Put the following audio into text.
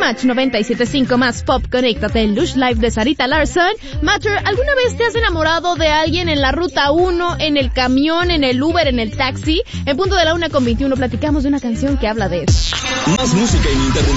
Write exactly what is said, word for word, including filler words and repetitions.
Match noventa y siete punto cinco más Pop, conéctate. Lush Live de Sarita Larson. Matter, ¿alguna vez te has enamorado de alguien en la ruta uno, en el camión, en el Uber, en el taxi? En punto de la una con veintiuno platicamos de una canción que habla de eso. Más música ininterrumpida.